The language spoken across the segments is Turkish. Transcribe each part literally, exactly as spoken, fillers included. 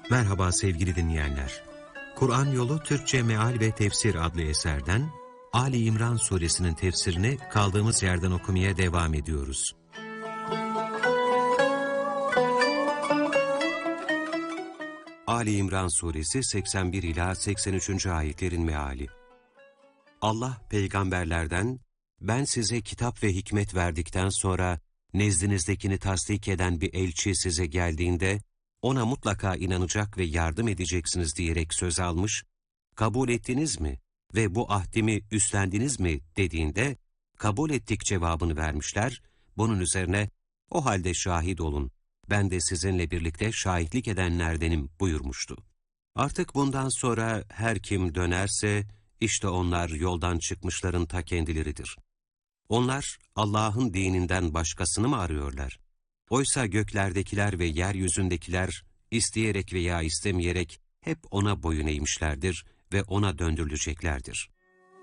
Merhaba sevgili dinleyenler. Kur'an Yolu Türkçe Meal ve Tefsir adlı eserden Ali İmran suresinin tefsirini kaldığımız yerden okumaya devam ediyoruz. Ali İmran suresi seksen bir ila seksen üçüncü ayetlerin meali. Allah peygamberlerden, ben size kitap ve hikmet verdikten sonra nezdinizdekini tasdik eden bir elçi size geldiğinde, ona mutlaka inanacak ve yardım edeceksiniz diyerek söz almış, kabul ettiniz mi ve bu ahdimi üstlendiniz mi dediğinde, kabul ettik cevabını vermişler, bunun üzerine, o halde şahit olun, ben de sizinle birlikte şahitlik edenlerdenim buyurmuştu. Artık bundan sonra her kim dönerse, işte onlar yoldan çıkmışların ta kendileridir. Onlar Allah'ın dininden başkasını mı arıyorlar? Oysa göklerdekiler ve yeryüzündekiler isteyerek veya istemeyerek hep ona boyun eğmişlerdir ve ona döndürüleceklerdir.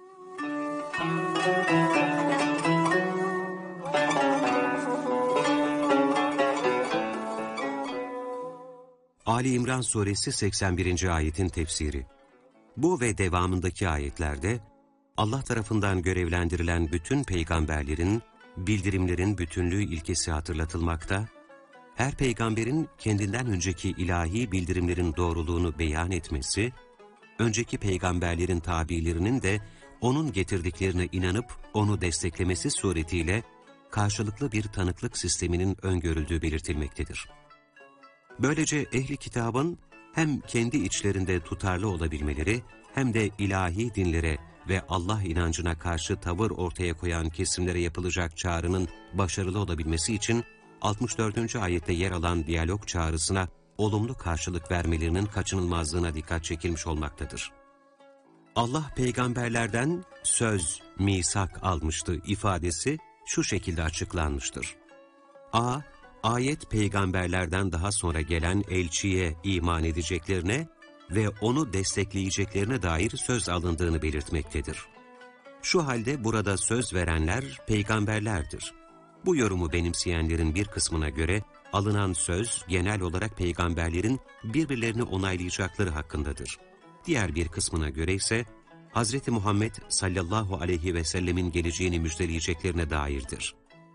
Ali İmran suresi seksen birinci ayetin tefsiri. Bu ve devamındaki ayetlerde Allah tarafından görevlendirilen bütün peygamberlerin, bildirimlerin bütünlüğü ilkesi hatırlatılmakta, her peygamberin kendinden önceki ilahi bildirimlerin doğruluğunu beyan etmesi, önceki peygamberlerin tabilerinin de onun getirdiklerine inanıp onu desteklemesi suretiyle karşılıklı bir tanıklık sisteminin öngörüldüğü belirtilmektedir. Böylece ehli kitabın hem kendi içlerinde tutarlı olabilmeleri hem de ilahi dinlere ve Allah inancına karşı tavır ortaya koyan kesimlere yapılacak çağrının başarılı olabilmesi için altmış dördüncü ayette yer alan diyalog çağrısına olumlu karşılık vermelerinin kaçınılmazlığına dikkat çekilmiş olmaktadır. Allah peygamberlerden söz, misak almıştı ifadesi şu şekilde açıklanmıştır. A. Ayet peygamberlerden daha sonra gelen elçiye iman edeceklerine ve onu destekleyeceklerine dair söz alındığını belirtmektedir. Şu halde burada söz verenler peygamberlerdir. Bu yorumu benimseyenlerin bir kısmına göre alınan söz genel olarak peygamberlerin birbirlerini onaylayacakları hakkındadır. Diğer bir kısmına göre ise Hazreti Muhammed sallallahu aleyhi ve sellemin geleceğini müjdeleyeceklerine dairdir.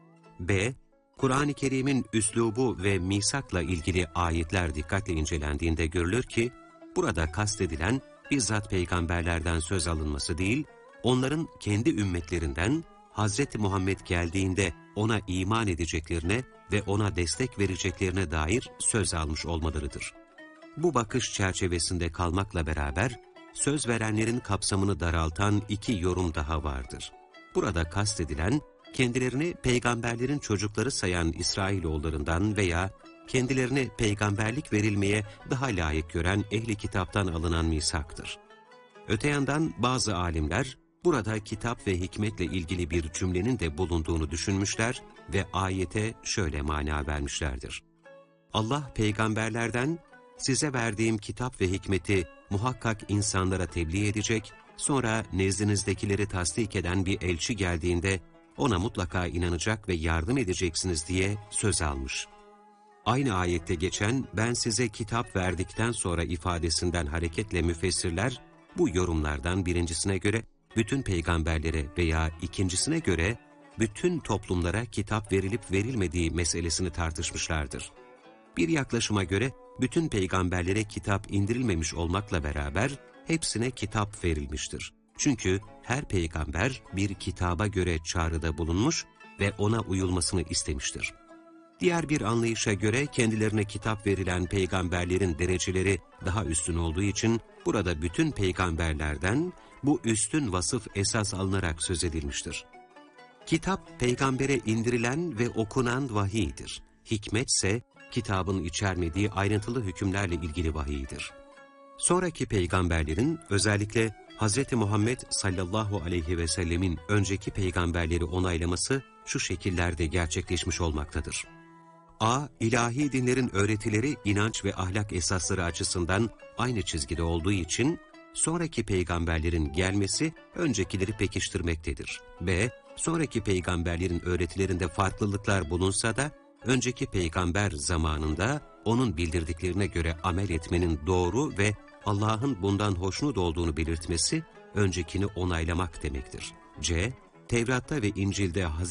B. Kur'an-ı Kerim'in üslubu ve misakla ilgili ayetler dikkatle incelendiğinde görülür ki, burada kastedilen bizzat peygamberlerden söz alınması değil, onların kendi ümmetlerinden Hazreti Muhammed geldiğinde ona iman edeceklerine ve ona destek vereceklerine dair söz almış olmalarıdır. Bu bakış çerçevesinde kalmakla beraber, söz verenlerin kapsamını daraltan iki yorum daha vardır. Burada kastedilen, kendilerini peygamberlerin çocukları sayan İsrailoğullarından veya kendilerine peygamberlik verilmeye daha layık gören ehli kitaptan alınan misaktır. Öte yandan bazı alimler, burada kitap ve hikmetle ilgili bir cümlenin de bulunduğunu düşünmüşler ve ayete şöyle mana vermişlerdir. Allah peygamberlerden, size verdiğim kitap ve hikmeti muhakkak insanlara tebliğ edecek, sonra nezdinizdekileri tasdik eden bir elçi geldiğinde, ona mutlaka inanacak ve yardım edeceksiniz diye söz almış. Aynı ayette geçen ben size kitap verdikten sonra ifadesinden hareketle müfessirler, bu yorumlardan birincisine göre bütün peygamberlere veya ikincisine göre bütün toplumlara kitap verilip verilmediği meselesini tartışmışlardır. Bir yaklaşıma göre bütün peygamberlere kitap indirilmemiş olmakla beraber hepsine kitap verilmiştir. Çünkü her peygamber bir kitaba göre çağrıda bulunmuş ve ona uyulmasını istemiştir. Diğer bir anlayışa göre kendilerine kitap verilen peygamberlerin dereceleri daha üstün olduğu için burada bütün peygamberlerden bu üstün vasıf esas alınarak söz edilmiştir. Kitap peygambere indirilen ve okunan vahiydir. Hikmetse kitabın içermediği ayrıntılı hükümlerle ilgili vahiydir. Sonraki peygamberlerin özellikle Hazreti Muhammed sallallahu aleyhi ve sellemin önceki peygamberleri onaylaması şu şekillerde gerçekleşmiş olmaktadır. A. İlahi dinlerin öğretileri, inanç ve ahlak esasları açısından aynı çizgide olduğu için sonraki peygamberlerin gelmesi öncekileri pekiştirmektedir. B. Sonraki peygamberlerin öğretilerinde farklılıklar bulunsa da önceki peygamber zamanında onun bildirdiklerine göre amel etmenin doğru ve Allah'ın bundan hoşnut olduğunu belirtmesi, öncekini onaylamak demektir. C. Tevrat'ta ve İncil'de